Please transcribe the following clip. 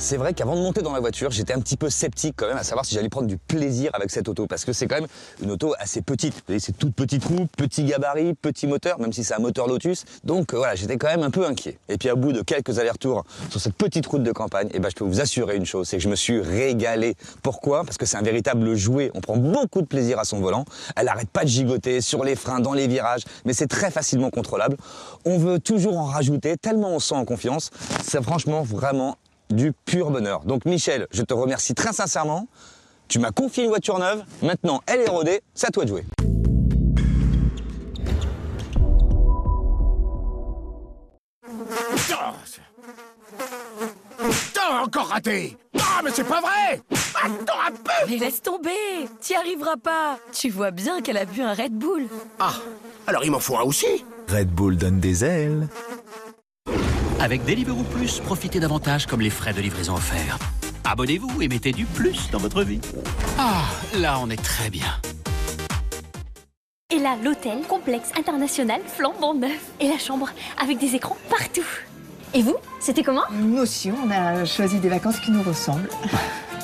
C'est vrai qu'avant de monter dans la voiture, j'étais un petit peu sceptique quand même à savoir si j'allais prendre du plaisir avec cette auto, parce que c'est quand même une auto assez petite. Vous voyez, c'est toute petite roue, petit gabarit, petit moteur, même si c'est un moteur Lotus. Donc voilà, j'étais quand même un peu inquiet. Et puis à bout de quelques allers-retours sur cette petite route de campagne, je peux vous assurer une chose, c'est que je me suis régalé. Pourquoi? Parce que c'est un véritable jouet. On prend beaucoup de plaisir à son volant. Elle n'arrête pas de gigoter sur les freins, dans les virages, mais c'est très facilement contrôlable. On veut toujours en rajouter, tellement on se sent en confiance. C'est franchement vraiment du pur bonheur. Donc Michel, je te remercie très sincèrement. Tu m'as confié une voiture neuve, maintenant elle est rodée, c'est à toi de jouer. Encore raté! Ah, mais c'est pas vrai! Attends un peu! Mais laisse tomber! T'y arriveras pas! Tu vois bien qu'elle a bu un Red Bull. Ah, alors il m'en faut un aussi? Red Bull donne des ailes. Avec Deliveroo Plus, profitez davantage comme les frais de livraison offerts. Abonnez-vous et mettez du plus dans votre vie. Ah, là on est très bien. Et là, l'hôtel, complexe international, flambant neuf. Et la chambre, avec des écrans partout. Et vous, c'était comment? Nous aussi, on a choisi des vacances qui nous ressemblent.